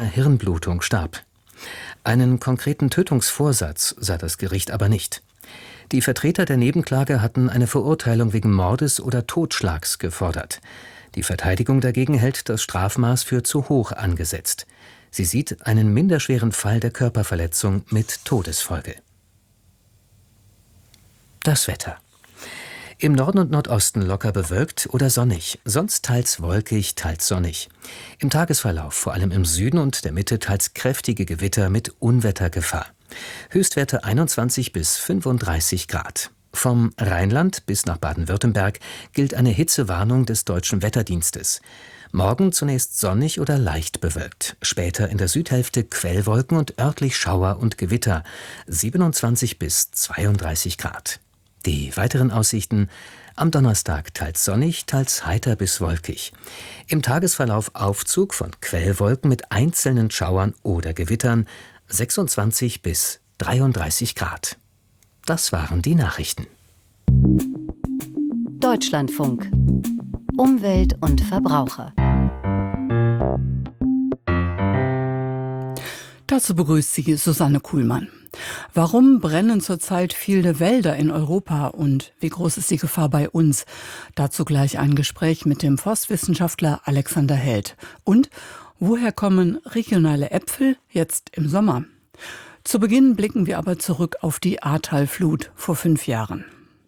Hirnblutung starb. Einen konkreten Tötungsvorsatz sah das Gericht aber nicht. Die Vertreter der Nebenklage hatten eine Verurteilung wegen Mordes oder Totschlags gefordert. Die Verteidigung dagegen hält das Strafmaß für zu hoch angesetzt. Sie sieht einen minderschweren Fall der Körperverletzung mit Todesfolge. Das Wetter. Im Norden und Nordosten locker bewölkt oder sonnig, sonst teils wolkig, teils sonnig. Im Tagesverlauf, vor allem im Süden und der Mitte, teils kräftige Gewitter mit Unwettergefahr. Höchstwerte 21 bis 35 Grad. Vom Rheinland bis nach Baden-Württemberg gilt eine Hitzewarnung des Deutschen Wetterdienstes. Morgen zunächst sonnig oder leicht bewölkt, später in der Südhälfte Quellwolken und örtlich Schauer und Gewitter, 27 bis 32 Grad. Die weiteren Aussichten: am Donnerstag teils sonnig, teils heiter bis wolkig. Im Tagesverlauf Aufzug von Quellwolken mit einzelnen Schauern oder Gewittern, 26 bis 33 Grad. Das waren die Nachrichten. Deutschlandfunk. Umwelt und Verbraucher. Dazu begrüßt sie Susanne Kuhlmann. Warum brennen zurzeit viele Wälder in Europa und wie groß ist die Gefahr bei uns? Dazu gleich ein Gespräch mit dem Forstwissenschaftler Alexander Held. Und woher kommen regionale Äpfel jetzt im Sommer? Zu Beginn blicken wir aber zurück auf die Ahrtal-Flut vor 5 Jahren.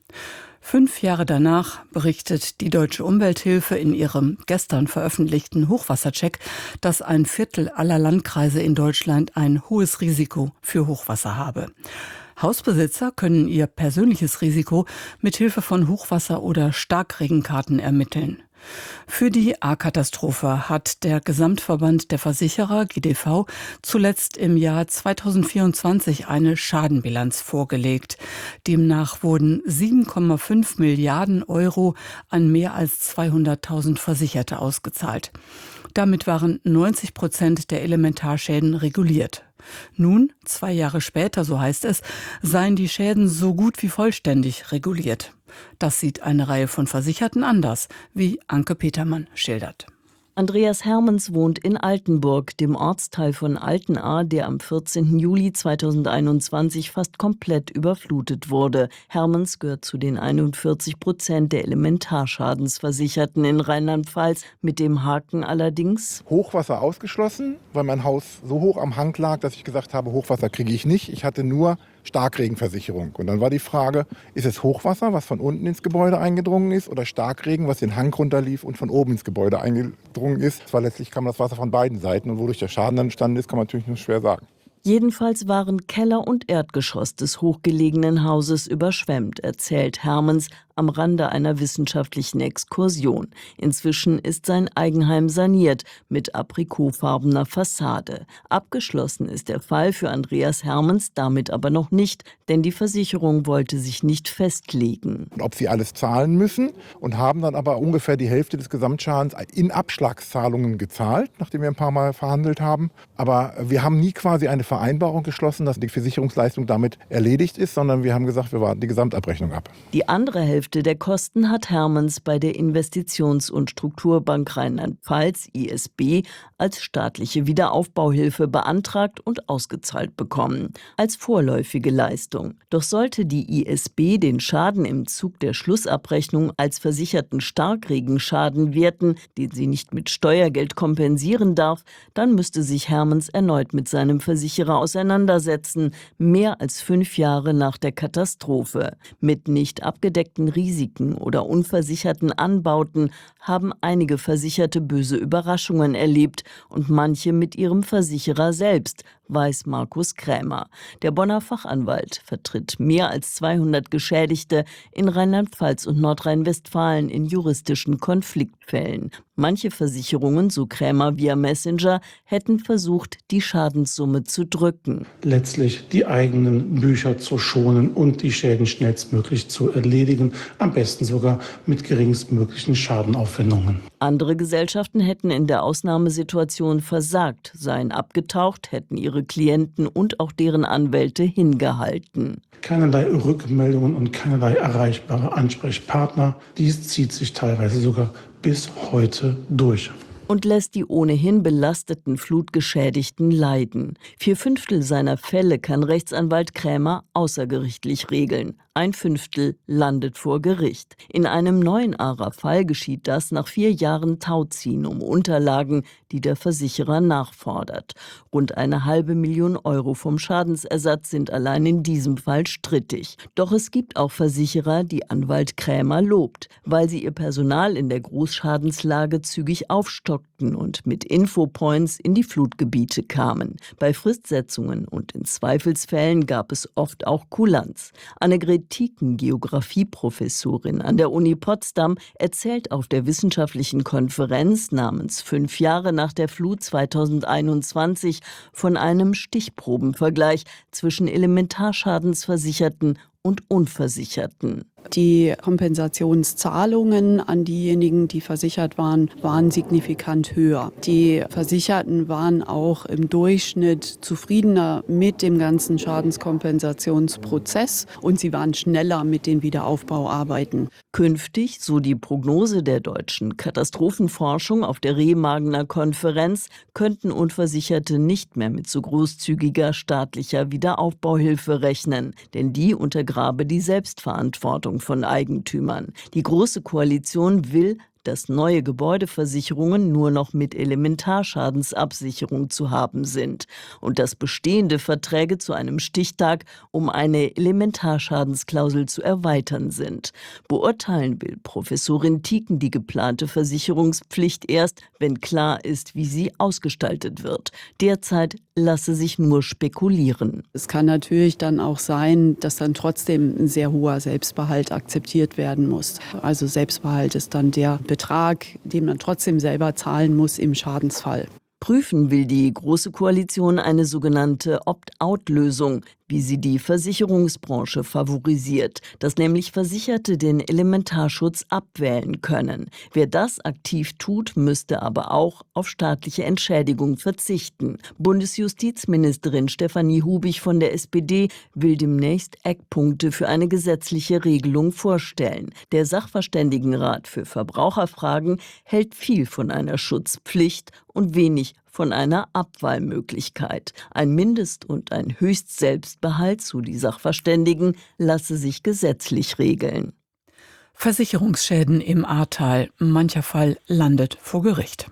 5 Jahre danach berichtet die Deutsche Umwelthilfe in ihrem gestern veröffentlichten Hochwassercheck, dass 1/4 aller Landkreise in Deutschland ein hohes Risiko für Hochwasser habe. Hausbesitzer können ihr persönliches Risiko mit Hilfe von Hochwasser- oder Starkregenkarten ermitteln. Für die Ahrkatastrophe hat der Gesamtverband der Versicherer, GDV, zuletzt im Jahr 2024 eine Schadenbilanz vorgelegt. Demnach wurden 7,5 Milliarden Euro an mehr als 200.000 Versicherte ausgezahlt. Damit waren 90% der Elementarschäden reguliert. Nun, 2 Jahre später, so heißt es, seien die Schäden so gut wie vollständig reguliert. Das sieht eine Reihe von Versicherten anders, wie Anke Petermann schildert. Andreas Hermens wohnt in Altenburg, dem Ortsteil von Altenahr, der am 14. Juli 2021 fast komplett überflutet wurde. Hermens gehört zu den 41% der Elementarschadensversicherten in Rheinland-Pfalz. Mit dem Haken allerdings: Hochwasser ausgeschlossen, weil mein Haus so hoch am Hang lag, dass ich gesagt habe, Hochwasser kriege ich nicht. Ich hatte nur Starkregenversicherung. Und dann war die Frage, ist es Hochwasser, was von unten ins Gebäude eingedrungen ist, oder Starkregen, was den Hang runterlief und von oben ins Gebäude eingedrungen ist? Das war letztlich, kam das Wasser von beiden Seiten, und wodurch der Schaden dann entstanden ist, kann man natürlich nur schwer sagen. Jedenfalls waren Keller und Erdgeschoss des hochgelegenen Hauses überschwemmt, erzählt Hermens am Rande einer wissenschaftlichen Exkursion. Inzwischen ist sein Eigenheim saniert mit aprikotfarbener Fassade. Abgeschlossen ist der Fall für Andreas Hermens damit aber noch nicht, denn die Versicherung wollte sich nicht festlegen. Ob sie alles zahlen müssen, und haben dann aber ungefähr die Hälfte des Gesamtschadens in Abschlagszahlungen gezahlt, nachdem wir ein paar Mal verhandelt haben. Aber wir haben nie quasi eine Vereinbarung geschlossen, dass die Versicherungsleistung damit erledigt ist, sondern wir haben gesagt, wir warten die Gesamtabrechnung ab. Die andere Hälfte der Kosten hat Hermens bei der Investitions- und Strukturbank Rheinland-Pfalz, ISB, als staatliche Wiederaufbauhilfe beantragt und ausgezahlt bekommen, als vorläufige Leistung. Doch sollte die ISB den Schaden im Zug der Schlussabrechnung als versicherten Starkregenschaden werten, den sie nicht mit Steuergeld kompensieren darf, dann müsste sich Hermens erneut mit seinem Versicherer auseinandersetzen, mehr als 5 Jahre nach der Katastrophe. Mit nicht abgedeckten Risiken oder unversicherten Anbauten haben einige Versicherte böse Überraschungen erlebt und manche mit ihrem Versicherer selbst, weiß Markus Krämer. Der Bonner Fachanwalt vertritt mehr als 200 Geschädigte in Rheinland-Pfalz und Nordrhein-Westfalen in juristischen Konfliktfällen. Manche Versicherungen, so Krämer via Messenger, hätten versucht, die Schadenssumme zu drücken. Letztlich die eigenen Bücher zu schonen und die Schäden schnellstmöglich zu erledigen, am besten sogar mit geringstmöglichen Schadenaufwendungen. Andere Gesellschaften hätten in der Ausnahmesituation versagt, seien abgetaucht, hätten ihre Klienten und auch deren Anwälte hingehalten. Keinerlei Rückmeldungen und keinerlei erreichbare Ansprechpartner. Dies zieht sich teilweise sogar bis heute durch. und lässt die ohnehin belasteten Flutgeschädigten leiden. 4/5 seiner Fälle kann Rechtsanwalt Krämer außergerichtlich regeln. 1/5 landet vor Gericht. In einem neuen ARA-Fall geschieht das nach 4 Jahren Tauziehen um Unterlagen, die der Versicherer nachfordert. Rund 1,5 Million Euro vom Schadensersatz sind allein in diesem Fall strittig. Doch es gibt auch Versicherer, die Anwalt Krämer lobt, weil sie ihr Personal in der Großschadenslage zügig aufstockten und mit Infopoints in die Flutgebiete kamen. Bei Fristsetzungen und in Zweifelsfällen gab es oft auch Kulanz. Annegret Tieken, Geografieprofessorin an der Uni Potsdam, erzählt auf der wissenschaftlichen Konferenz namens 5 Jahre nach der Flut 2021 von einem Stichprobenvergleich zwischen Elementarschadensversicherten und Unversicherten. Die Kompensationszahlungen an diejenigen, die versichert waren, waren signifikant höher. Die Versicherten waren auch im Durchschnitt zufriedener mit dem ganzen Schadenskompensationsprozess und sie waren schneller mit den Wiederaufbauarbeiten. Künftig, so die Prognose der deutschen Katastrophenforschung auf der Remagener Konferenz, könnten Unversicherte nicht mehr mit so großzügiger staatlicher Wiederaufbauhilfe rechnen, denn die untergrabe die Selbstverantwortung von Eigentümern. Die Große Koalition will, dass neue Gebäudeversicherungen nur noch mit Elementarschadensabsicherung zu haben sind und dass bestehende Verträge zu einem Stichtag um eine Elementarschadensklausel zu erweitern sind. Beurteilen will Professorin Tieken die geplante Versicherungspflicht erst, wenn klar ist, wie sie ausgestaltet wird. Derzeit lasse sich nur spekulieren. Es kann natürlich dann auch sein, dass dann trotzdem ein sehr hoher Selbstbehalt akzeptiert werden muss. Also Selbstbehalt ist dann der Betrag, den man trotzdem selber zahlen muss im Schadensfall. Prüfen will die Große Koalition eine sogenannte Opt-out-Lösung, wie sie die Versicherungsbranche favorisiert, dass nämlich Versicherte den Elementarschutz abwählen können. Wer das aktiv tut, müsste aber auch auf staatliche Entschädigung verzichten. Bundesjustizministerin Stefanie Hubig von der SPD will demnächst Eckpunkte für eine gesetzliche Regelung vorstellen. Der Sachverständigenrat für Verbraucherfragen hält viel von einer Schutzpflicht und wenig von einer Abwahlmöglichkeit. Ein Mindest- und ein Höchstselbstbehalt, so die Sachverständigen, lasse sich gesetzlich regeln. Versicherungsschäden im Ahrtal. Mancher Fall landet vor Gericht.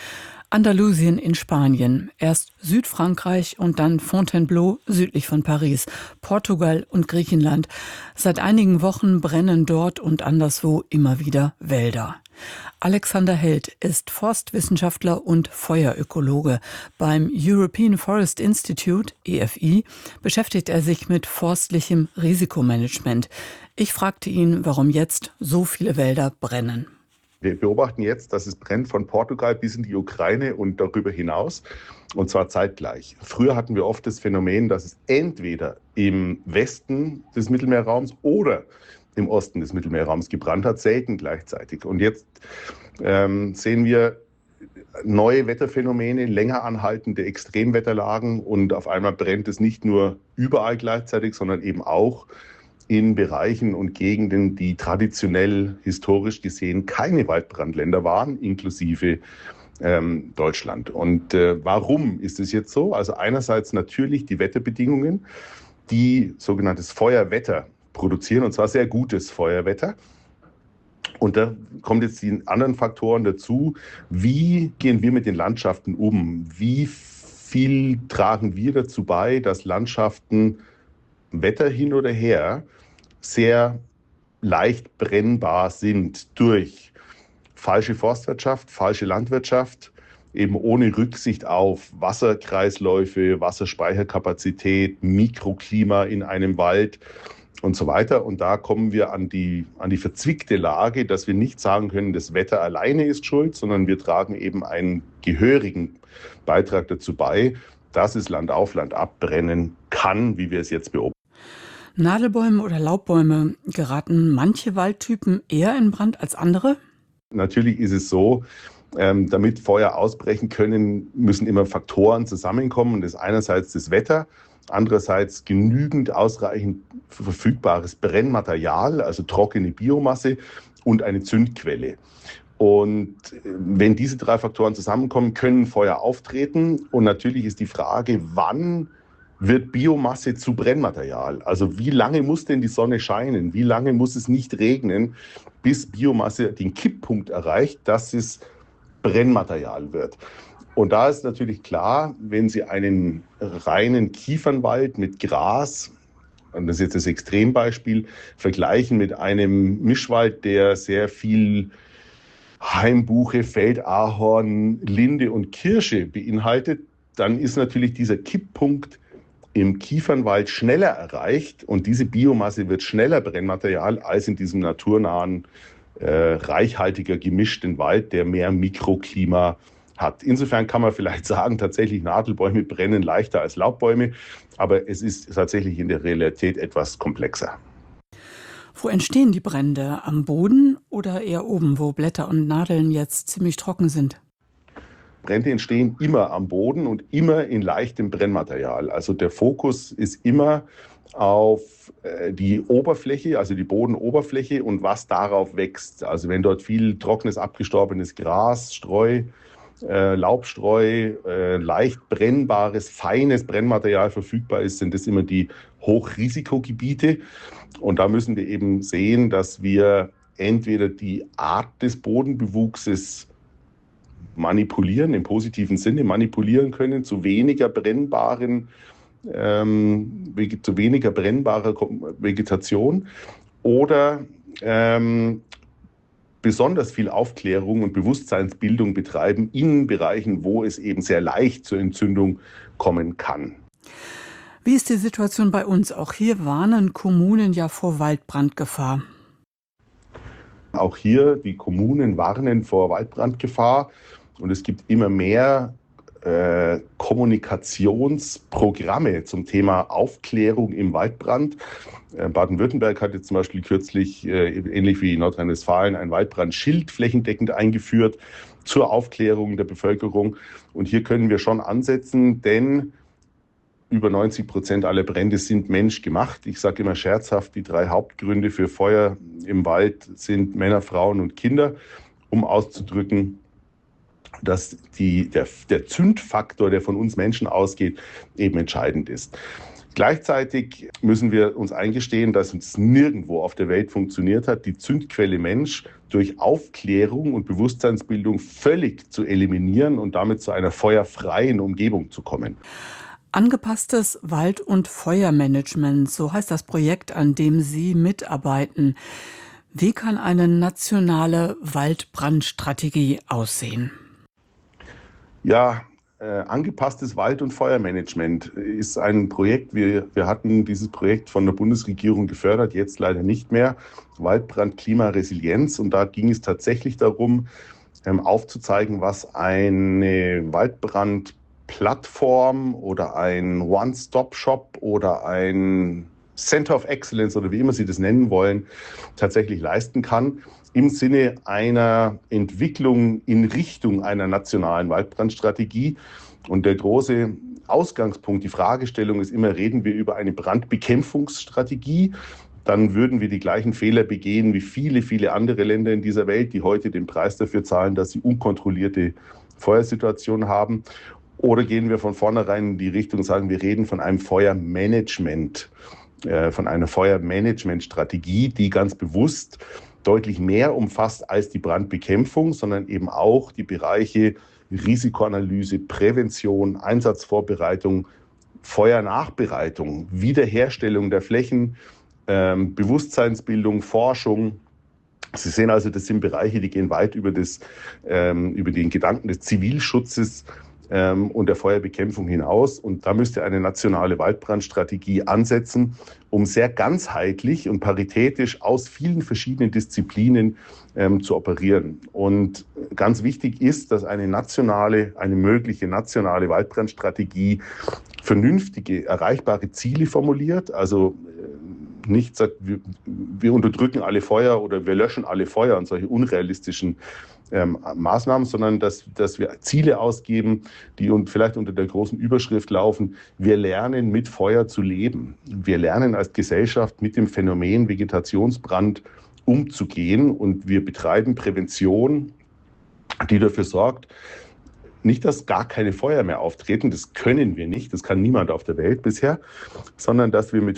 Andalusien in Spanien, erst Südfrankreich und dann Fontainebleau südlich von Paris, Portugal und Griechenland. Seit einigen Wochen brennen dort und anderswo immer wieder Wälder. Alexander Held ist Forstwissenschaftler und Feuerökologe. Beim European Forest Institute, EFI, beschäftigt er sich mit forstlichem Risikomanagement. Ich fragte ihn, warum jetzt so viele Wälder brennen. Wir beobachten jetzt, dass es brennt von Portugal bis in die Ukraine und darüber hinaus, und zwar zeitgleich. Früher hatten wir oft das Phänomen, dass es entweder im Westen des Mittelmeerraums oder im Osten des Mittelmeerraums gebrannt hat, selten gleichzeitig. Und jetzt sehen wir neue Wetterphänomene, länger anhaltende Extremwetterlagen und auf einmal brennt es nicht nur überall gleichzeitig, sondern eben auch in Bereichen und Gegenden, die traditionell, historisch gesehen keine Waldbrandländer waren, inklusive Deutschland. Und warum ist es jetzt so? Also einerseits natürlich die Wetterbedingungen, die sogenanntes Feuerwetter produzieren, und zwar sehr gutes Feuerwetter. Und da kommen jetzt die anderen Faktoren dazu. Wie gehen wir mit den Landschaften um? Wie viel tragen wir dazu bei, dass Landschaften, Wetter hin oder her, sehr leicht brennbar sind durch falsche Forstwirtschaft, falsche Landwirtschaft, eben ohne Rücksicht auf Wasserkreisläufe, Wasserspeicherkapazität, Mikroklima in einem Wald und so weiter. Und da kommen wir an die verzwickte Lage, dass wir nicht sagen können, das Wetter alleine ist schuld, sondern wir tragen eben einen gehörigen Beitrag dazu bei, dass es Land auf, Land ab brennen kann, wie wir es jetzt beobachten. Nadelbäume oder Laubbäume, geraten manche Waldtypen eher in Brand als andere? Natürlich ist es so, damit Feuer ausbrechen können, müssen immer Faktoren zusammenkommen. Das ist einerseits das Wetter, andererseits genügend ausreichend verfügbares Brennmaterial, also trockene Biomasse und eine Zündquelle. Und wenn diese 3 Faktoren zusammenkommen, können Feuer auftreten. Und natürlich ist die Frage, wann wird Biomasse zu Brennmaterial? Also wie lange muss denn die Sonne scheinen? Wie lange muss es nicht regnen, bis Biomasse den Kipppunkt erreicht, dass es Brennmaterial wird? Und da ist natürlich klar, wenn Sie einen reinen Kiefernwald mit Gras, und das ist jetzt das Extrembeispiel, vergleichen mit einem Mischwald, der sehr viel Hainbuche, Feldahorn, Linde und Kirsche beinhaltet, dann ist natürlich dieser Kipppunkt im Kiefernwald schneller erreicht und diese Biomasse wird schneller Brennmaterial als in diesem naturnahen, reichhaltiger gemischten Wald, der mehr Mikroklima hat. Insofern kann man vielleicht sagen, tatsächlich Nadelbäume brennen leichter als Laubbäume, aber es ist tatsächlich in der Realität etwas komplexer. Wo entstehen die Brände? Am Boden oder eher oben, wo Blätter und Nadeln jetzt ziemlich trocken sind? Brände entstehen immer am Boden und immer in leichtem Brennmaterial. Also der Fokus ist immer auf die Oberfläche, also die Bodenoberfläche und was darauf wächst. Also wenn dort viel trockenes, abgestorbenes Gras, Streu, Laubstreu, leicht brennbares, feines Brennmaterial verfügbar ist, sind das immer die Hochrisikogebiete. Und da müssen wir eben sehen, dass wir entweder die Art des Bodenbewuchses manipulieren, im positiven Sinne manipulieren können, zu weniger brennbarer Vegetation oder besonders viel Aufklärung und Bewusstseinsbildung betreiben in Bereichen, wo es eben sehr leicht zur Entzündung kommen kann. Wie ist die Situation bei uns? Auch hier warnen Kommunen ja vor Waldbrandgefahr. Auch hier, die Kommunen warnen vor Waldbrandgefahr und es gibt immer mehr Kommunikationsprogramme zum Thema Aufklärung im Waldbrand. Baden-Württemberg hat jetzt zum Beispiel kürzlich, ähnlich wie Nordrhein-Westfalen, ein Waldbrandschild flächendeckend eingeführt zur Aufklärung der Bevölkerung. Und hier können wir schon ansetzen, denn über 90% aller Brände sind menschgemacht. Ich sage immer scherzhaft, die 3 Hauptgründe für Feuer im Wald sind Männer, Frauen und Kinder, um auszudrücken, dass der Zündfaktor, der von uns Menschen ausgeht, eben entscheidend ist. Gleichzeitig müssen wir uns eingestehen, dass es nirgendwo auf der Welt funktioniert hat, die Zündquelle Mensch durch Aufklärung und Bewusstseinsbildung völlig zu eliminieren und damit zu einer feuerfreien Umgebung zu kommen. Angepasstes Wald- und Feuermanagement, so heißt das Projekt, an dem Sie mitarbeiten. Wie kann eine nationale Waldbrandstrategie aussehen? Ja, angepasstes Wald- und Feuermanagement ist ein Projekt. Wir hatten dieses Projekt von der Bundesregierung gefördert, jetzt leider nicht mehr. Waldbrand, Klimaresilienz. Und da ging es tatsächlich darum, aufzuzeigen, was eine Waldbrandplattform oder ein One-Stop-Shop oder ein Center of Excellence oder wie immer Sie das nennen wollen, tatsächlich leisten kann. Im Sinne einer Entwicklung in Richtung einer nationalen Waldbrandstrategie. Und der große Ausgangspunkt, die Fragestellung ist immer, reden wir über eine Brandbekämpfungsstrategie, dann würden wir die gleichen Fehler begehen wie viele, viele andere Länder in dieser Welt, die heute den Preis dafür zahlen, dass sie unkontrollierte Feuersituationen haben. Oder gehen wir von vornherein in die Richtung und sagen, wir reden von einem Feuermanagement, von einer Feuermanagementstrategie, die ganz bewusst deutlich mehr umfasst als die Brandbekämpfung, sondern eben auch die Bereiche Risikoanalyse, Prävention, Einsatzvorbereitung, Feuernachbereitung, Wiederherstellung der Flächen, Bewusstseinsbildung, Forschung. Sie sehen also, das sind Bereiche, die gehen weit über den Gedanken des Zivilschutzes und der Feuerbekämpfung hinaus. Und da müsste eine nationale Waldbrandstrategie ansetzen, um sehr ganzheitlich und paritätisch aus vielen verschiedenen Disziplinen zu operieren. Und ganz wichtig ist, dass eine mögliche nationale Waldbrandstrategie vernünftige, erreichbare Ziele formuliert. Also nicht sagt, wir unterdrücken alle Feuer oder wir löschen alle Feuer und solche unrealistischen Maßnahmen, sondern dass wir Ziele ausgeben, die vielleicht unter der großen Überschrift laufen, wir lernen mit Feuer zu leben. Wir lernen als Gesellschaft mit dem Phänomen Vegetationsbrand umzugehen und wir betreiben Prävention die dafür sorgt, nicht, dass gar keine Feuer mehr auftreten, das können wir nicht, das kann niemand auf der Welt bisher, sondern dass wir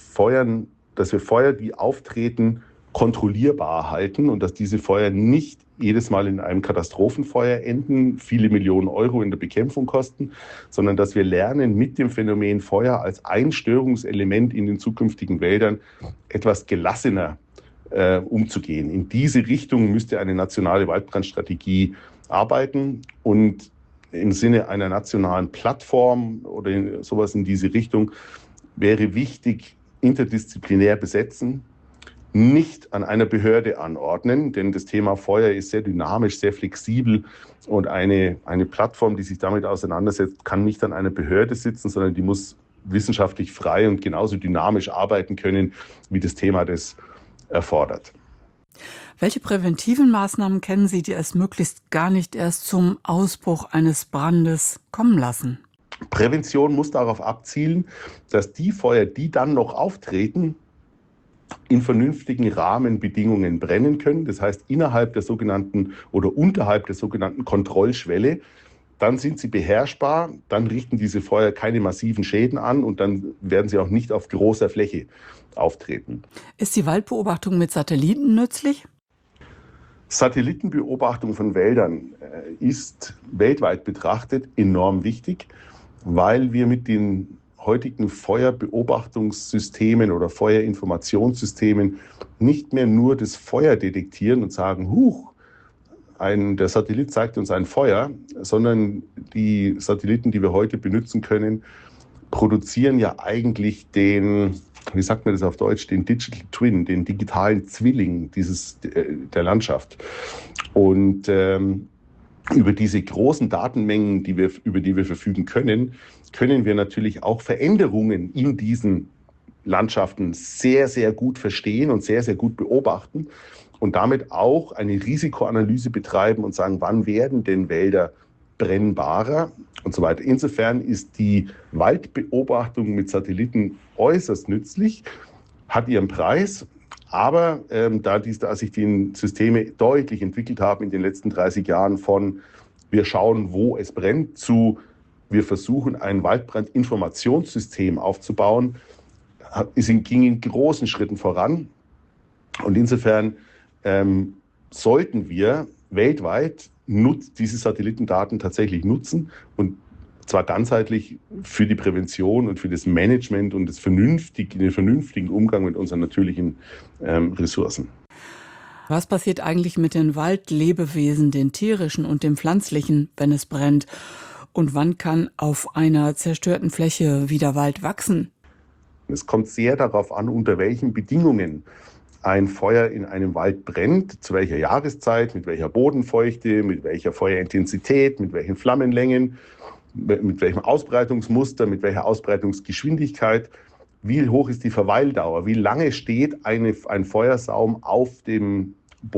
Feuer, die auftreten, kontrollierbar halten und dass diese Feuer nicht jedes Mal in einem Katastrophenfeuer enden, viele Millionen Euro in der Bekämpfung kosten, sondern dass wir lernen, mit dem Phänomen Feuer als ein Störungselement in den zukünftigen Wäldern etwas gelassener umzugehen. In diese Richtung müsste eine nationale Waldbrandstrategie arbeiten und im Sinne einer nationalen Plattform oder sowas in diese Richtung wäre wichtig, interdisziplinär besetzen, nicht an einer Behörde anordnen, denn das Thema Feuer ist sehr dynamisch, sehr flexibel und eine Plattform, die sich damit auseinandersetzt, kann nicht an einer Behörde sitzen, sondern die muss wissenschaftlich frei und genauso dynamisch arbeiten können, wie das Thema das erfordert. Welche präventiven Maßnahmen kennen Sie, die es möglichst gar nicht erst zum Ausbruch eines Brandes kommen lassen? Prävention muss darauf abzielen, dass die Feuer, die dann noch auftreten, in vernünftigen Rahmenbedingungen brennen können. Das heißt, innerhalb der sogenannten oder unterhalb der sogenannten Kontrollschwelle. Dann sind sie beherrschbar, dann richten diese Feuer keine massiven Schäden an und dann werden sie auch nicht auf großer Fläche auftreten. Ist die Waldbeobachtung mit Satelliten nützlich? Satellitenbeobachtung von Wäldern ist weltweit betrachtet enorm wichtig, weil wir mit den heutigen Feuerbeobachtungssystemen oder Feuerinformationssystemen nicht mehr nur das Feuer detektieren und sagen, der Satellit zeigt uns ein Feuer, sondern die Satelliten, die wir heute benutzen können, produzieren ja eigentlich den Digital Twin, den digitalen Zwilling der Landschaft. Und über diese großen Datenmengen, über die wir verfügen können wir natürlich auch Veränderungen in diesen Landschaften sehr, sehr gut verstehen und sehr, sehr gut beobachten und damit auch eine Risikoanalyse betreiben und sagen, wann werden denn Wälder brennbarer und so weiter. Insofern ist die Waldbeobachtung mit Satelliten äußerst nützlich, hat ihren Preis, aber da sich die Systeme deutlich entwickelt haben in den letzten 30 Jahren von wir schauen, wo es brennt, zu wir versuchen, ein Waldbrandinformationssystem aufzubauen, ging in großen Schritten voran. Und insofern sollten wir weltweit diese Satellitendaten tatsächlich nutzen und zwar ganzheitlich für die Prävention und für das Management und den vernünftigen Umgang mit unseren natürlichen Ressourcen. Was passiert eigentlich mit den Waldlebewesen, den tierischen und dem pflanzlichen, wenn es brennt? Und wann kann auf einer zerstörten Fläche wieder Wald wachsen? Es kommt sehr darauf an, unter welchen Bedingungen ein Feuer in einem Wald brennt, zu welcher Jahreszeit, mit welcher Bodenfeuchte, mit welcher Feuerintensität, mit welchen Flammenlängen, mit welchem Ausbreitungsmuster, mit welcher Ausbreitungsgeschwindigkeit, wie hoch ist die Verweildauer, wie lange steht ein Feuersaum auf dem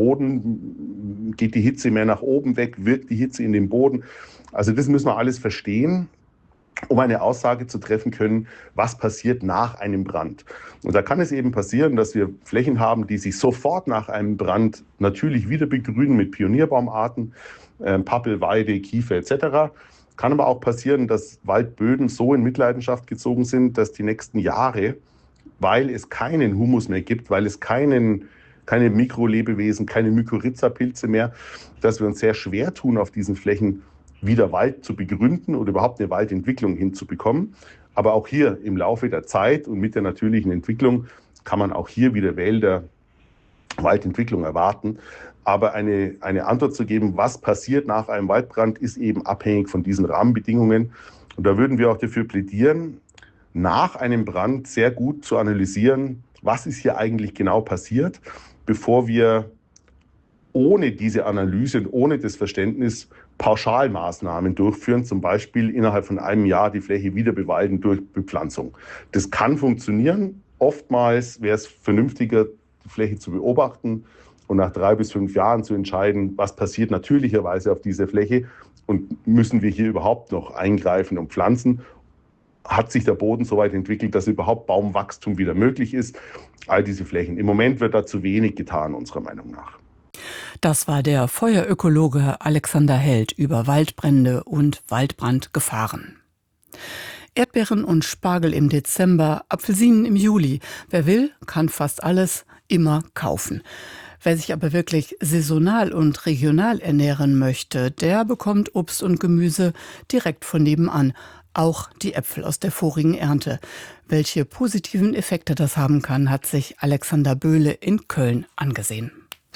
Boden, geht die Hitze mehr nach oben weg, wirkt die Hitze in den Boden. Also das müssen wir alles verstehen, um eine Aussage zu treffen können, was passiert nach einem Brand. Und da kann es eben passieren, dass wir Flächen haben, die sich sofort nach einem Brand natürlich wieder begrünen mit Pionierbaumarten, Pappel, Weide, Kiefer etc. Kann aber auch passieren, dass Waldböden so in Mitleidenschaft gezogen sind, dass die nächsten Jahre, weil es keinen Humus mehr gibt, weil es keine Mikrolebewesen, keine Mykorrhiza-Pilze mehr, dass wir uns sehr schwer tun, auf diesen Flächen wieder Wald zu begründen oder überhaupt eine Waldentwicklung hinzubekommen. Aber auch hier im Laufe der Zeit und mit der natürlichen Entwicklung kann man auch hier wieder Waldentwicklung erwarten. Aber eine Antwort zu geben, was passiert nach einem Waldbrand, ist eben abhängig von diesen Rahmenbedingungen. Und da würden wir auch dafür plädieren, nach einem Brand sehr gut zu analysieren, was ist hier eigentlich genau passiert, bevor wir ohne diese Analyse und ohne das Verständnis Pauschalmaßnahmen durchführen, zum Beispiel innerhalb von einem Jahr die Fläche wieder bewalden durch Bepflanzung. Das kann funktionieren. Oftmals wäre es vernünftiger, die Fläche zu beobachten und nach 3 bis 5 Jahren zu entscheiden, was passiert natürlicherweise auf dieser Fläche und müssen wir hier überhaupt noch eingreifen und pflanzen. Hat sich der Boden so weit entwickelt, dass überhaupt Baumwachstum wieder möglich ist? All diese Flächen. Im Moment wird da zu wenig getan, unserer Meinung nach. Das war der Feuerökologe Alexander Held über Waldbrände und Waldbrandgefahren. Erdbeeren und Spargel im Dezember, Apfelsinen im Juli. Wer will, kann fast alles immer kaufen. Wer sich aber wirklich saisonal und regional ernähren möchte, der bekommt Obst und Gemüse direkt von nebenan. Auch die Äpfel aus der vorigen Ernte. Welche positiven Effekte das haben kann, hat sich Alexander Böhle in Köln angesehen.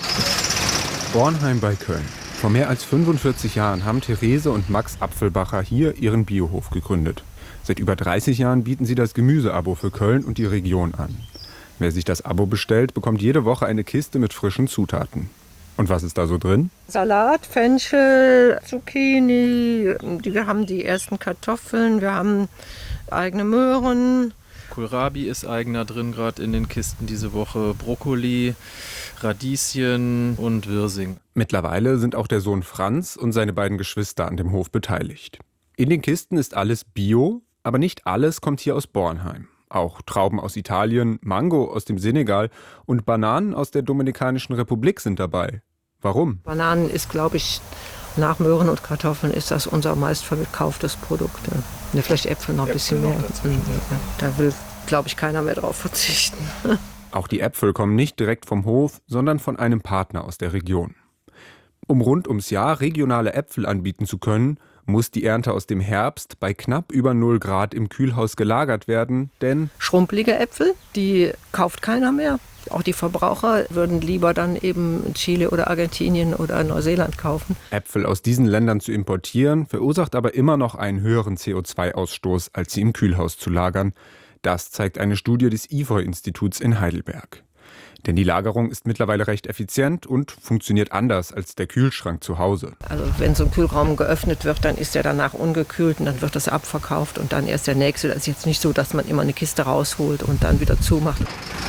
Bornheim bei Köln. Vor mehr als 45 Jahren haben Therese und Max Apfelbacher hier ihren Biohof gegründet. Seit über 30 Jahren bieten sie das Gemüseabo für Köln und die Region an. Wer sich das Abo bestellt, bekommt jede Woche eine Kiste mit frischen Zutaten. Und was ist da so drin? Salat, Fenchel, Zucchini, wir haben die ersten Kartoffeln, wir haben eigene Möhren. Kohlrabi ist eigener drin, gerade in den Kisten diese Woche. Brokkoli, Radieschen und Wirsing. Mittlerweile sind auch der Sohn Franz und seine beiden Geschwister an dem Hof beteiligt. In den Kisten ist alles Bio, aber nicht alles kommt hier aus Bornheim. Auch Trauben aus Italien, Mango aus dem Senegal und Bananen aus der Dominikanischen Republik sind dabei. Warum? Bananen ist, glaube ich, nach Möhren und Kartoffeln ist das unser meistverkauftes Produkt. Ja, vielleicht Äpfel noch ein bisschen mehr. Da will, glaube ich, keiner mehr drauf verzichten. Auch die Äpfel kommen nicht direkt vom Hof, sondern von einem Partner aus der Region. Um rund ums Jahr regionale Äpfel anbieten zu können, muss die Ernte aus dem Herbst bei knapp über 0 Grad im Kühlhaus gelagert werden, denn schrumpelige Äpfel, die kauft keiner mehr. Auch die Verbraucher würden lieber dann eben Chile oder Argentinien oder Neuseeland kaufen. Äpfel aus diesen Ländern zu importieren, verursacht aber immer noch einen höheren CO2-Ausstoß, als sie im Kühlhaus zu lagern. Das zeigt eine Studie des IFOY-Instituts in Heidelberg. Denn die Lagerung ist mittlerweile recht effizient und funktioniert anders als der Kühlschrank zu Hause. Also wenn so ein Kühlraum geöffnet wird, dann ist der danach ungekühlt und dann wird das abverkauft und dann erst der nächste. Das ist jetzt nicht so, dass man immer eine Kiste rausholt und dann wieder zumacht.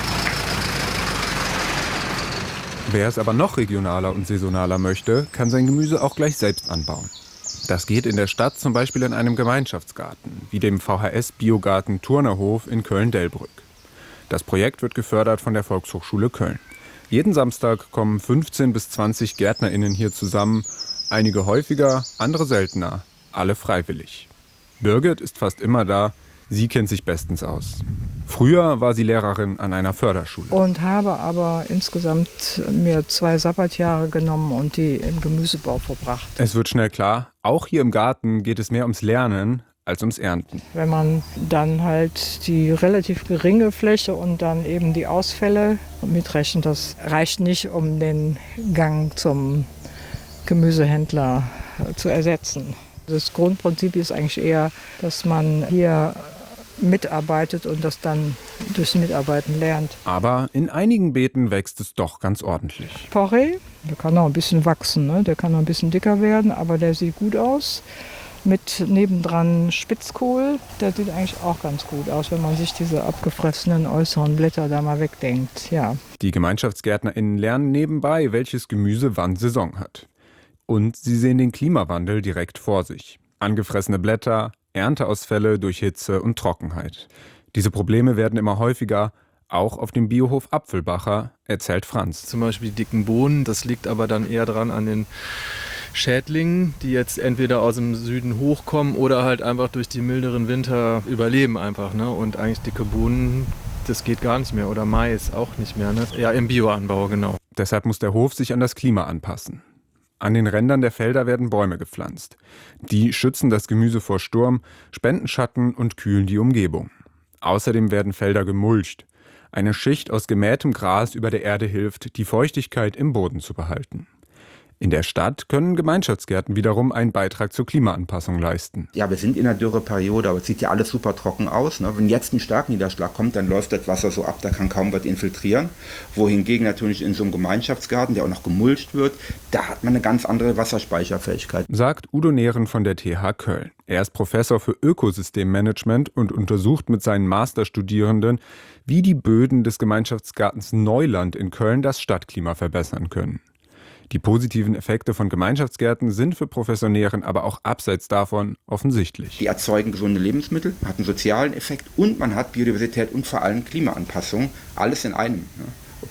Wer es aber noch regionaler und saisonaler möchte, kann sein Gemüse auch gleich selbst anbauen. Das geht in der Stadt zum Beispiel in einem Gemeinschaftsgarten, wie dem VHS-Biogarten Turnerhof in Köln-Delbrück. Das Projekt wird gefördert von der Volkshochschule Köln. Jeden Samstag kommen 15 bis 20 GärtnerInnen hier zusammen. Einige häufiger, andere seltener. Alle freiwillig. Birgit ist fast immer da. Sie kennt sich bestens aus. Früher war sie Lehrerin an einer Förderschule. Und habe aber insgesamt mir 2 Sabbatjahre genommen und die im Gemüsebau verbracht. Es wird schnell klar, auch hier im Garten geht es mehr ums Lernen als ums Ernten. Wenn man dann halt die relativ geringe Fläche und dann eben die Ausfälle mitrechnet, das reicht nicht, um den Gang zum Gemüsehändler zu ersetzen. Das Grundprinzip ist eigentlich eher, dass man hier mitarbeitet und das dann durchs Mitarbeiten lernt. Aber in einigen Beeten wächst es doch ganz ordentlich. Porree, der kann noch ein bisschen wachsen, ne? Der kann noch ein bisschen dicker werden, aber der sieht gut aus. Mit nebendran Spitzkohl, der sieht eigentlich auch ganz gut aus, wenn man sich diese abgefressenen äußeren Blätter da mal wegdenkt. Ja. Die GemeinschaftsgärtnerInnen lernen nebenbei, welches Gemüse wann Saison hat. Und sie sehen den Klimawandel direkt vor sich. Angefressene Blätter, Ernteausfälle durch Hitze und Trockenheit. Diese Probleme werden immer häufiger, auch auf dem Biohof Apfelbacher, erzählt Franz. Zum Beispiel die dicken Bohnen, das liegt aber dann eher dran an den Schädlingen, die jetzt entweder aus dem Süden hochkommen oder halt einfach durch die milderen Winter überleben einfach. Ne? Und eigentlich dicke Bohnen, das geht gar nicht mehr. Oder Mais auch nicht mehr. Ne? Ja, im Bioanbau, genau. Deshalb muss der Hof sich an das Klima anpassen. An den Rändern der Felder werden Bäume gepflanzt. Die schützen das Gemüse vor Sturm, spenden Schatten und kühlen die Umgebung. Außerdem werden Felder gemulcht. Eine Schicht aus gemähtem Gras über der Erde hilft, die Feuchtigkeit im Boden zu behalten. In der Stadt können Gemeinschaftsgärten wiederum einen Beitrag zur Klimaanpassung leisten. Ja, wir sind in einer Dürreperiode, aber es sieht ja alles super trocken aus. Ne? Wenn jetzt ein Starkniederschlag kommt, dann läuft das Wasser so ab, da kann kaum was infiltrieren. Wohingegen natürlich in so einem Gemeinschaftsgarten, der auch noch gemulcht wird, da hat man eine ganz andere Wasserspeicherfähigkeit. Sagt Udo Nehren von der TH Köln. Er ist Professor für Ökosystemmanagement und untersucht mit seinen Masterstudierenden, wie die Böden des Gemeinschaftsgartens Neuland in Köln das Stadtklima verbessern können. Die positiven Effekte von Gemeinschaftsgärten sind für Professor Nehren aber auch abseits davon offensichtlich. Die erzeugen gesunde Lebensmittel, hat einen sozialen Effekt und man hat Biodiversität und vor allem Klimaanpassung, alles in einem.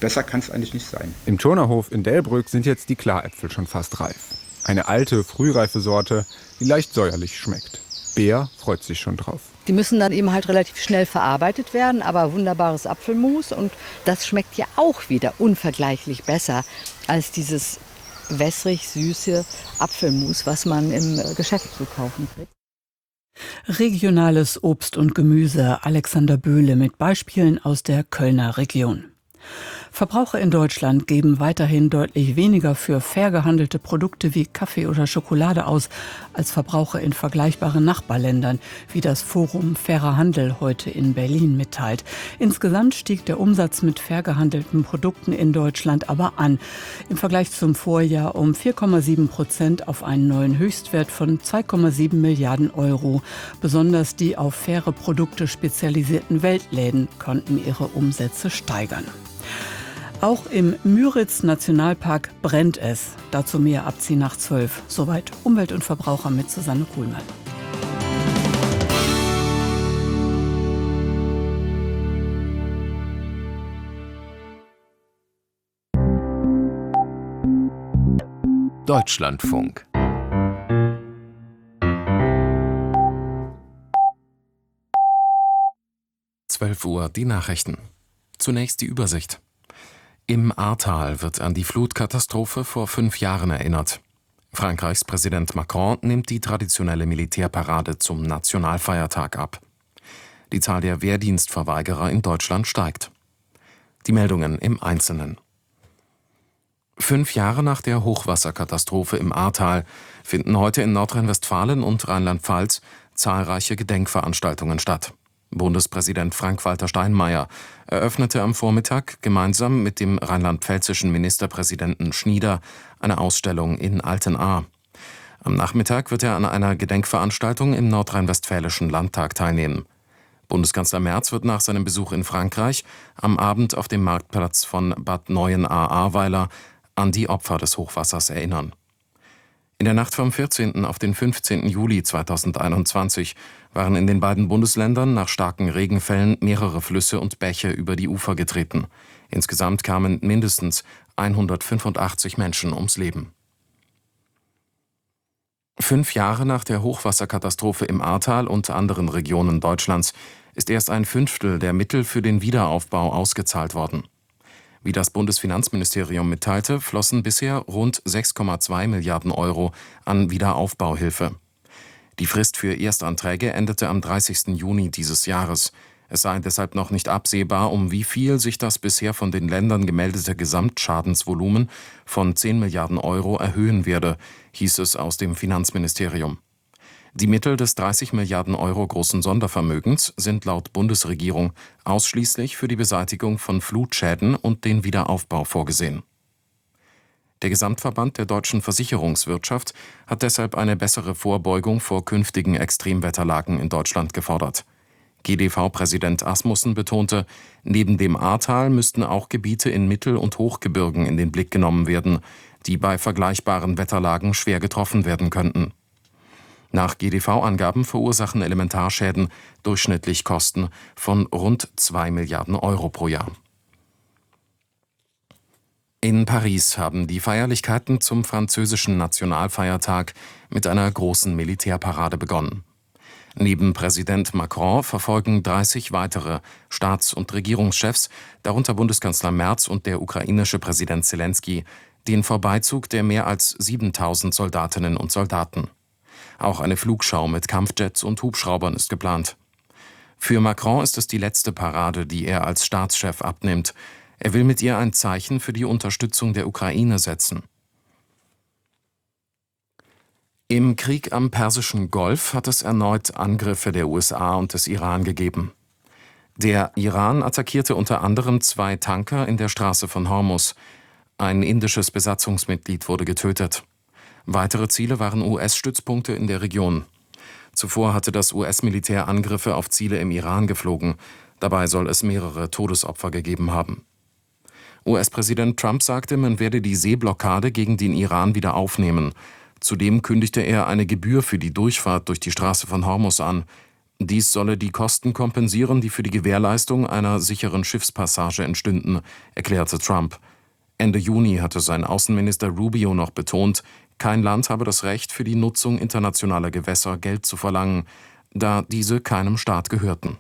Besser kann es eigentlich nicht sein. Im Turnerhof in Delbrück sind jetzt die Klaräpfel schon fast reif. Eine alte, frühreife Sorte, die leicht säuerlich schmeckt. Bea freut sich schon drauf. Die müssen dann eben halt relativ schnell verarbeitet werden, aber wunderbares Apfelmus. Und das schmeckt ja auch wieder unvergleichlich besser als dieses wässrig-süße Apfelmus, was man im Geschäft zu kaufen kriegt. Regionales Obst und Gemüse. Alexander Böhle mit Beispielen aus der Kölner Region. Verbraucher in Deutschland geben weiterhin deutlich weniger für fair gehandelte Produkte wie Kaffee oder Schokolade aus als Verbraucher in vergleichbaren Nachbarländern, wie das Forum Fairer Handel heute in Berlin mitteilt. Insgesamt stieg der Umsatz mit fair gehandelten Produkten in Deutschland aber an. Im Vergleich zum Vorjahr um 4,7% auf einen neuen Höchstwert von 2,7 Milliarden Euro. Besonders die auf faire Produkte spezialisierten Weltläden konnten ihre Umsätze steigern. Auch im Müritz-Nationalpark brennt es. Dazu mehr ab 10:12. Soweit Umwelt und Verbraucher mit Susanne Kuhlmann. Deutschlandfunk. Uhr die Nachrichten. Zunächst die Übersicht. Im Ahrtal wird an die Flutkatastrophe vor 5 Jahren erinnert. Frankreichs Präsident Macron nimmt die traditionelle Militärparade zum Nationalfeiertag ab. Die Zahl der Wehrdienstverweigerer in Deutschland steigt. Die Meldungen im Einzelnen. 5 Jahre nach der Hochwasserkatastrophe im Ahrtal finden heute in Nordrhein-Westfalen und Rheinland-Pfalz zahlreiche Gedenkveranstaltungen statt. Bundespräsident Frank-Walter Steinmeier eröffnete am Vormittag gemeinsam mit dem rheinland-pfälzischen Ministerpräsidenten Schnieder eine Ausstellung in Altenahr. Am Nachmittag wird er an einer Gedenkveranstaltung im nordrhein-westfälischen Landtag teilnehmen. Bundeskanzler Merz wird nach seinem Besuch in Frankreich am Abend auf dem Marktplatz von Bad Neuenahr-Ahrweiler an die Opfer des Hochwassers erinnern. In der Nacht vom 14. auf den 15. Juli 2021 waren in den beiden Bundesländern nach starken Regenfällen mehrere Flüsse und Bäche über die Ufer getreten. Insgesamt kamen mindestens 185 Menschen ums Leben. 5 Jahre nach der Hochwasserkatastrophe im Ahrtal und anderen Regionen Deutschlands ist erst ein Fünftel der Mittel für den Wiederaufbau ausgezahlt worden. Wie das Bundesfinanzministerium mitteilte, flossen bisher rund 6,2 Milliarden Euro an Wiederaufbauhilfe. Die Frist für Erstanträge endete am 30. Juni dieses Jahres. Es sei deshalb noch nicht absehbar, um wie viel sich das bisher von den Ländern gemeldete Gesamtschadensvolumen von 10 Milliarden Euro erhöhen werde, hieß es aus dem Finanzministerium. Die Mittel des 30 Milliarden Euro großen Sondervermögens sind laut Bundesregierung ausschließlich für die Beseitigung von Flutschäden und den Wiederaufbau vorgesehen. Der Gesamtverband der deutschen Versicherungswirtschaft hat deshalb eine bessere Vorbeugung vor künftigen Extremwetterlagen in Deutschland gefordert. GDV-Präsident Asmussen betonte, neben dem Ahrtal müssten auch Gebiete in Mittel- und Hochgebirgen in den Blick genommen werden, die bei vergleichbaren Wetterlagen schwer getroffen werden könnten. Nach GDV-Angaben verursachen Elementarschäden durchschnittlich Kosten von rund 2 Milliarden Euro pro Jahr. In Paris haben die Feierlichkeiten zum französischen Nationalfeiertag mit einer großen Militärparade begonnen. Neben Präsident Macron verfolgen 30 weitere Staats- und Regierungschefs, darunter Bundeskanzler Merz und der ukrainische Präsident Zelensky, den Vorbeizug der mehr als 7000 Soldatinnen und Soldaten. Auch eine Flugschau mit Kampfjets und Hubschraubern ist geplant. Für Macron ist es die letzte Parade, die er als Staatschef abnimmt. Er will mit ihr ein Zeichen für die Unterstützung der Ukraine setzen. Im Krieg am Persischen Golf hat es erneut Angriffe der USA und des Iran gegeben. Der Iran attackierte unter anderem 2 Tanker in der Straße von Hormuz. Ein indisches Besatzungsmitglied wurde getötet. Weitere Ziele waren US-Stützpunkte in der Region. Zuvor hatte das US-Militär Angriffe auf Ziele im Iran geflogen. Dabei soll es mehrere Todesopfer gegeben haben. US-Präsident Trump sagte, man werde die Seeblockade gegen den Iran wieder aufnehmen. Zudem kündigte er eine Gebühr für die Durchfahrt durch die Straße von Hormuz an. Dies solle die Kosten kompensieren, die für die Gewährleistung einer sicheren Schiffspassage entstünden, erklärte Trump. Ende Juni hatte sein Außenminister Rubio noch betont, kein Land habe das Recht, für die Nutzung internationaler Gewässer Geld zu verlangen, da diese keinem Staat gehörten.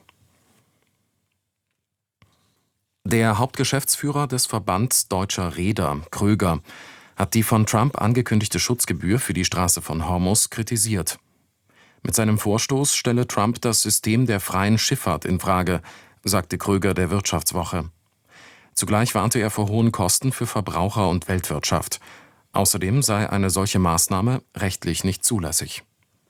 Der Hauptgeschäftsführer des Verbands Deutscher Reeder, Kröger, hat die von Trump angekündigte Schutzgebühr für die Straße von Hormuz kritisiert. Mit seinem Vorstoß stelle Trump das System der freien Schifffahrt in Frage, sagte Kröger der Wirtschaftswoche. Zugleich warnte er vor hohen Kosten für Verbraucher und Weltwirtschaft. Außerdem sei eine solche Maßnahme rechtlich nicht zulässig.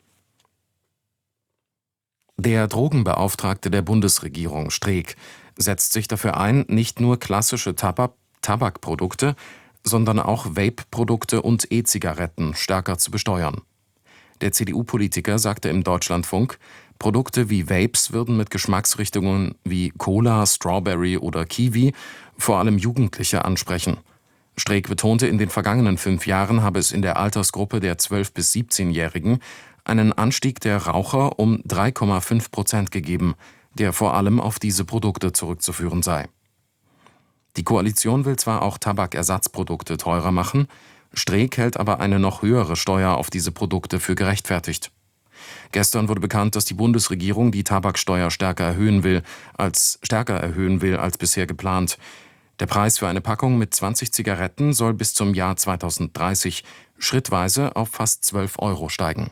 Der Drogenbeauftragte der Bundesregierung, Streeck, setzt sich dafür ein, nicht nur klassische Tabakprodukte, sondern auch Vape-Produkte und E-Zigaretten stärker zu besteuern. Der CDU-Politiker sagte im Deutschlandfunk, Produkte wie Vapes würden mit Geschmacksrichtungen wie Cola, Strawberry oder Kiwi vor allem Jugendliche ansprechen. Streeck betonte, in den vergangenen 5 Jahren habe es in der Altersgruppe der 12- bis 17-Jährigen einen Anstieg der Raucher um 3,5% gegeben, der vor allem auf diese Produkte zurückzuführen sei. Die Koalition will zwar auch Tabakersatzprodukte teurer machen, Streeck hält aber eine noch höhere Steuer auf diese Produkte für gerechtfertigt. Gestern wurde bekannt, dass die Bundesregierung die Tabaksteuer stärker erhöhen will als bisher geplant. Der Preis für eine Packung mit 20 Zigaretten soll bis zum Jahr 2030 schrittweise auf fast 12 € steigen.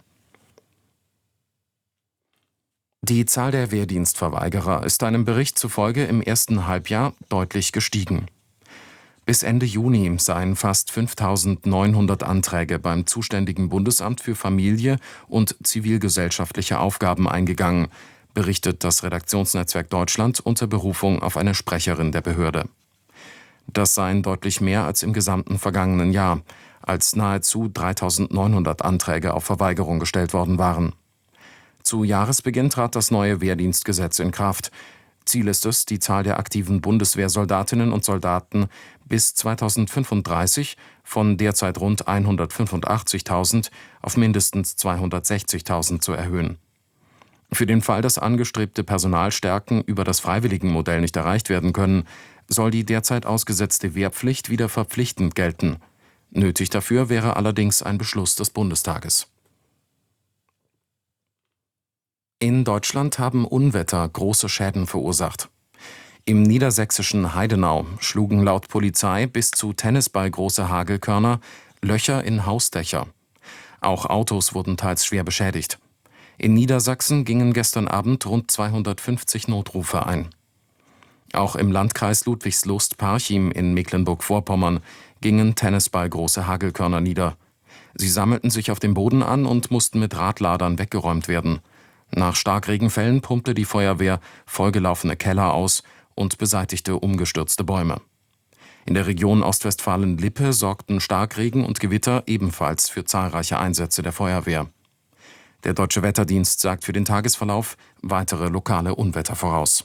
Die Zahl der Wehrdienstverweigerer ist einem Bericht zufolge im ersten Halbjahr deutlich gestiegen. Bis Ende Juni seien fast 5.900 Anträge beim zuständigen Bundesamt für Familie und zivilgesellschaftliche Aufgaben eingegangen, berichtet das Redaktionsnetzwerk Deutschland unter Berufung auf eine Sprecherin der Behörde. Das seien deutlich mehr als im gesamten vergangenen Jahr, als nahezu 3.900 Anträge auf Verweigerung gestellt worden waren. Zu Jahresbeginn trat das neue Wehrdienstgesetz in Kraft. Ziel ist es, die Zahl der aktiven Bundeswehrsoldatinnen und Soldaten bis 2035 von derzeit rund 185.000 auf mindestens 260.000 zu erhöhen. Für den Fall, dass angestrebte Personalstärken über das Freiwilligenmodell nicht erreicht werden können, soll die derzeit ausgesetzte Wehrpflicht wieder verpflichtend gelten. Nötig dafür wäre allerdings ein Beschluss des Bundestages. In Deutschland haben Unwetter große Schäden verursacht. Im niedersächsischen Heidenau schlugen laut Polizei bis zu tennisballgroße Hagelkörner Löcher in Hausdächer. Auch Autos wurden teils schwer beschädigt. In Niedersachsen gingen gestern Abend rund 250 Notrufe ein. Auch im Landkreis Ludwigslust-Parchim in Mecklenburg-Vorpommern gingen tennisballgroße Hagelkörner nieder. Sie sammelten sich auf dem Boden an und mussten mit Radladern weggeräumt werden. Nach Starkregenfällen pumpte die Feuerwehr vollgelaufene Keller aus und beseitigte umgestürzte Bäume. In der Region Ostwestfalen-Lippe sorgten Starkregen und Gewitter ebenfalls für zahlreiche Einsätze der Feuerwehr. Der Deutsche Wetterdienst sagt für den Tagesverlauf weitere lokale Unwetter voraus.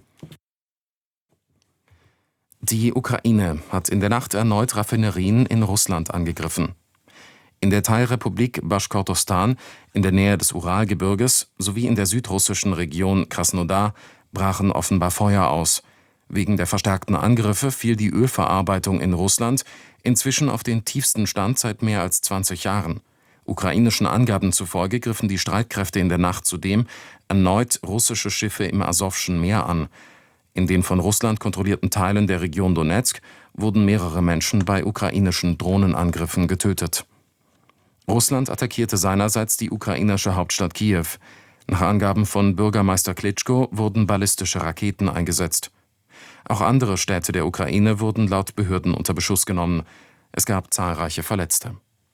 Die Ukraine hat in der Nacht erneut Raffinerien in Russland angegriffen. In der Teilrepublik Baschkortostan in der Nähe des Uralgebirges sowie in der südrussischen Region Krasnodar brachen offenbar Feuer aus. Wegen der verstärkten Angriffe fiel die Ölverarbeitung in Russland inzwischen auf den tiefsten Stand seit mehr als 20 Jahren. Ukrainischen Angaben zufolge griffen die Streitkräfte in der Nacht zudem erneut russische Schiffe im Asowschen Meer an. In den von Russland kontrollierten Teilen der Region Donezk wurden mehrere Menschen bei ukrainischen Drohnenangriffen getötet. Russland attackierte seinerseits die ukrainische Hauptstadt Kiew. Nach Angaben von Bürgermeister Klitschko wurden ballistische Raketen eingesetzt. Auch andere Städte der Ukraine wurden laut Behörden unter Beschuss genommen. Es gab zahlreiche Verletzte.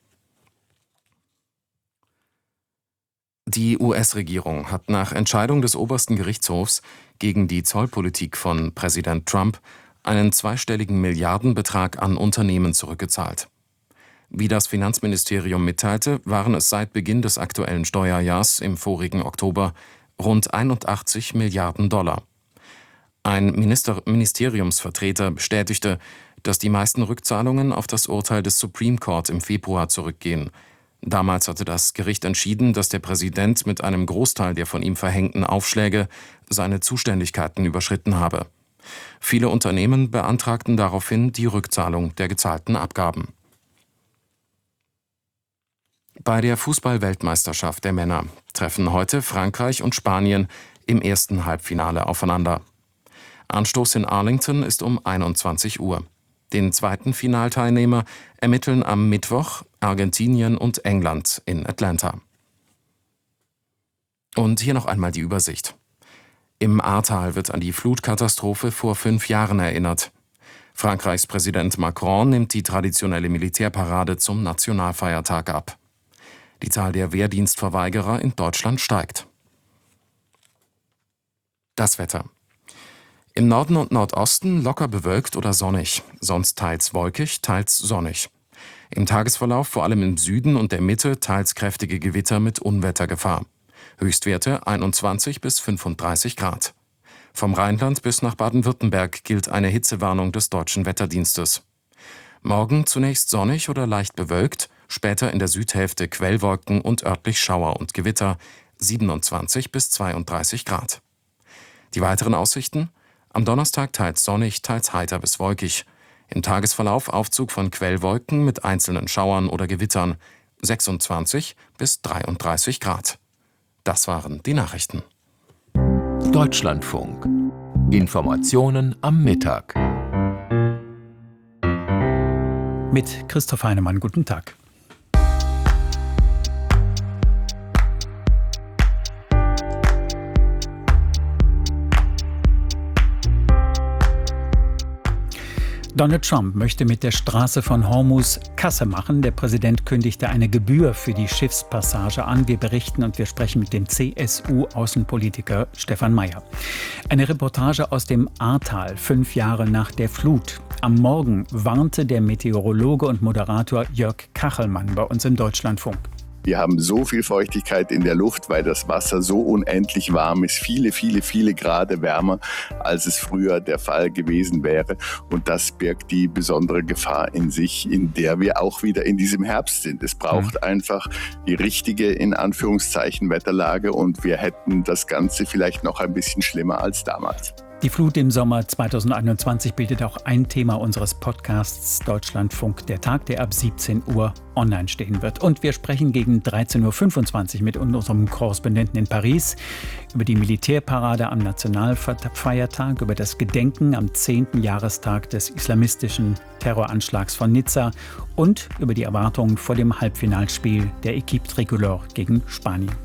Die US-Regierung hat nach Entscheidung des obersten Gerichtshofs gegen die Zollpolitik von Präsident Trump einen zweistelligen Milliardenbetrag an Unternehmen zurückgezahlt. Wie das Finanzministerium mitteilte, waren es seit Beginn des aktuellen Steuerjahrs im vorigen Oktober rund 81 Milliarden $. Ein Ministeriumsvertreter bestätigte, dass die meisten Rückzahlungen auf das Urteil des Supreme Court im Februar zurückgehen. Damals hatte das Gericht entschieden, dass der Präsident mit einem Großteil der von ihm verhängten Aufschläge seine Zuständigkeiten überschritten habe. Viele Unternehmen beantragten daraufhin die Rückzahlung der gezahlten Abgaben. Bei der Fußball-Weltmeisterschaft der Männer treffen heute Frankreich und Spanien im ersten Halbfinale aufeinander. Anstoß in Arlington ist um 21 Uhr. Den zweiten Finalteilnehmer ermitteln am Mittwoch Argentinien und England in Atlanta. Und hier noch einmal die Übersicht. Im Ahrtal wird an die Flutkatastrophe vor 5 Jahren erinnert. Frankreichs Präsident Macron nimmt die traditionelle Militärparade zum Nationalfeiertag ab. Die Zahl der Wehrdienstverweigerer in Deutschland steigt. Das Wetter. Im Norden und Nordosten locker bewölkt oder sonnig, sonst teils wolkig, teils sonnig. Im Tagesverlauf vor allem im Süden und der Mitte teils kräftige Gewitter mit Unwettergefahr. Höchstwerte 21 bis 35 Grad. Vom Rheinland bis nach Baden-Württemberg gilt eine Hitzewarnung des Deutschen Wetterdienstes. Morgen zunächst sonnig oder leicht bewölkt, später in der Südhälfte Quellwolken und örtlich Schauer und Gewitter, 27 bis 32 Grad. Die weiteren Aussichten? Am Donnerstag teils sonnig, teils heiter bis wolkig. Im Tagesverlauf Aufzug von Quellwolken mit einzelnen Schauern oder Gewittern, 26 bis 33 Grad. Das waren die Nachrichten. Deutschlandfunk. Informationen am Mittag. Mit Christoph Heinemann, guten Tag. Donald Trump möchte mit der Straße von Hormuz Kasse machen. Der Präsident kündigte eine Gebühr für die Schiffspassage an. Wir berichten und wir sprechen mit dem CSU-Außenpolitiker Stefan Mayer. Eine Reportage aus dem Ahrtal, 5 Jahre nach der Flut. Am Morgen warnte der Meteorologe und Moderator Jörg Kachelmann bei uns im Deutschlandfunk. Wir haben so viel Feuchtigkeit in der Luft, weil das Wasser so unendlich warm ist, viele Grad wärmer, als es früher der Fall gewesen wäre. Und das birgt die besondere Gefahr in sich, in der wir auch wieder in diesem Herbst sind. Es braucht einfach die richtige, in Anführungszeichen, Wetterlage und wir hätten das Ganze vielleicht noch ein bisschen schlimmer als damals. Die Flut im Sommer 2021 bildet auch ein Thema unseres Podcasts Deutschlandfunk, der Tag, der ab 17 Uhr online stehen wird. Und wir sprechen gegen 13.25 Uhr mit unserem Korrespondenten in Paris über die Militärparade am Nationalfeiertag, über das Gedenken am 10. Jahrestag des islamistischen Terroranschlags von Nizza und über die Erwartungen vor dem Halbfinalspiel der Équipe Tricolore gegen Spanien.